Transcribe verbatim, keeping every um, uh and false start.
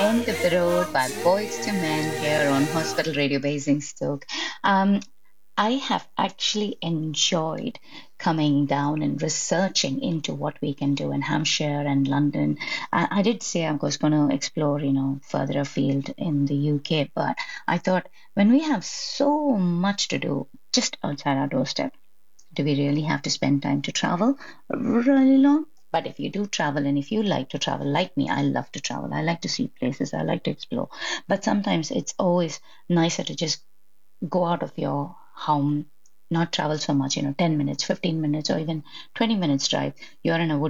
End of the Road by Boys to Men here on Hospital Radio Basingstoke. Um, I have actually enjoyed coming down and researching into what we can do in Hampshire and London. I, I did say I was going to explore, you know, further afield in the U K, but I thought when we have so much to do just outside our doorstep, do we really have to spend time to travel really long? But if you do travel and if you like to travel, like me, I love to travel. I like to see places. I like to explore. But sometimes it's always nicer to just go out of your home, not travel so much, you know, ten minutes, fifteen minutes, or even twenty minutes drive. You're in a wood